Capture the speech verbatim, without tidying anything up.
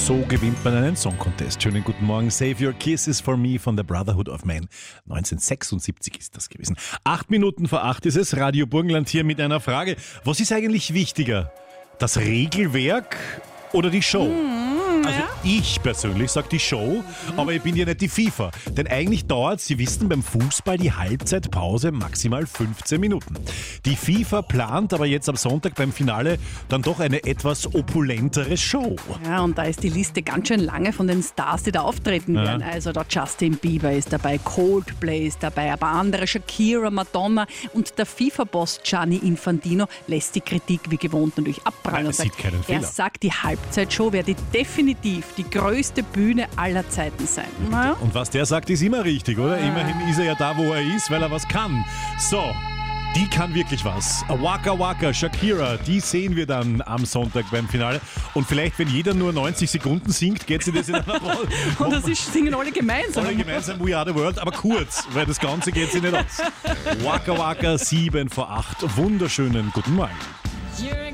So gewinnt man einen Song Contest. Schönen guten Morgen. Save Your Kisses for Me von der Brotherhood of Man. neunzehnhundertsechsundsiebzig ist das gewesen. Acht Minuten vor acht ist es. Radio Burgenland hier mit einer Frage. Was ist eigentlich wichtiger? Das Regelwerk oder die Show? Also ich persönlich sage die Show, aber ich bin ja nicht die FIFA. Denn eigentlich dauert, Sie wissen, beim Fußball die Halbzeitpause maximal fünfzehn Minuten. Die FIFA plant aber jetzt am Sonntag beim Finale dann doch eine etwas opulentere Show. Ja, und da ist die Liste ganz schön lange von den Stars, die da auftreten Ja. werden. Also der Justin Bieber ist dabei, Coldplay ist dabei, aber andere Shakira, Madonna und der FIFA-Boss Gianni Infantino lässt die Kritik wie gewohnt natürlich abprallen. Nein, er und sagt, sieht keinen er Fehler. sagt, die Halbzeitshow werde definitiv die größte Bühne aller Zeiten sein. Naja. Und was der sagt, ist immer richtig, oder? Immerhin ist er ja da, wo er ist, weil er was kann. So, die kann wirklich was. Waka Waka, Shakira, die sehen wir dann am Sonntag beim Finale. Und vielleicht, wenn jeder nur neunzig Sekunden singt, geht sie das in einer Rolle. Und das ist, singen alle gemeinsam. Alle gemeinsam We Are The World, aber kurz, weil das Ganze geht sich nicht aus. Waka Waka, sieben vor acht. Wunderschönen guten Morgen.